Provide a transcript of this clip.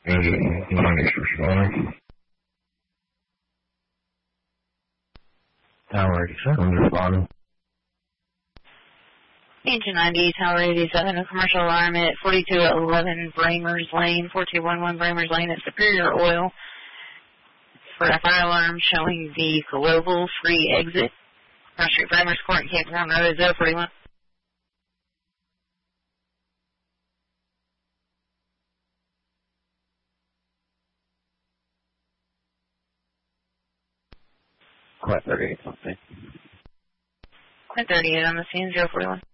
Engine 90 responding. Tower 87 responding. Engine 90, Tower 87, a commercial alarm at 4211 Bramers Lane, 4211 Bramers Lane at Superior Oil for a fire alarm showing the global free exit. Cross Street Bramers Court, Cape Town Road, 041. Quite 38 something. Quite 38 on the scene, 041.